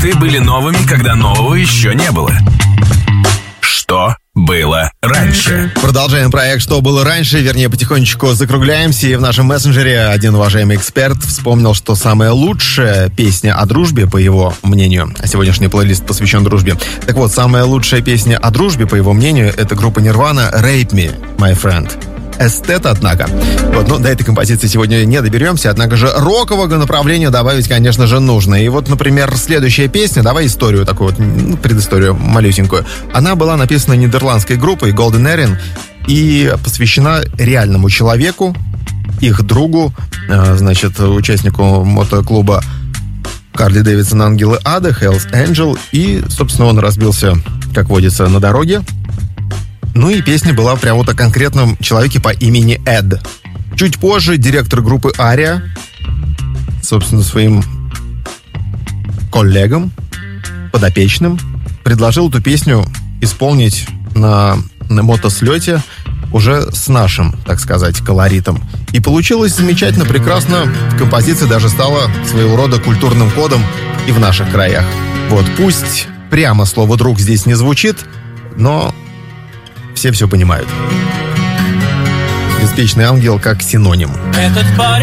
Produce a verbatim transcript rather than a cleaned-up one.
хиты были новыми, когда нового еще не было. Что было раньше? Продолжаем проект «Что было раньше», вернее, потихонечку закругляемся. И в нашем мессенджере один уважаемый эксперт вспомнил, что самая лучшая песня о дружбе, по его мнению, а сегодняшний плейлист посвящен дружбе. Так вот, самая лучшая песня о дружбе, по его мнению, это группа Nirvana «Rape Me, My Friend». Эстет, однако. Вот, ну, до этой композиции сегодня не доберемся, однако же рокового направления добавить, конечно же, нужно. И вот, например, следующая песня, давай историю такую вот, ну, предысторию малюсенькую. Она была написана нидерландской группой Golden Earring и посвящена реальному человеку, их другу, э, значит, участнику мотоклуба Харли Дэвидсон «Ангелы Ада», Hells Angel, и, собственно, он разбился, как водится, на дороге. Ну и песня была прям вот о конкретном человеке по имени Эд. Чуть позже директор группы Ария, собственно, своим коллегам, подопечным, предложил эту песню исполнить на, на мотослете уже с нашим, так сказать, колоритом. И получилось замечательно, прекрасно. Композиция даже стала своего рода культурным кодом и в наших краях. Вот, пусть прямо слово «друг» здесь не звучит, но все все понимают. Беспечный ангел как синоним. Этот парень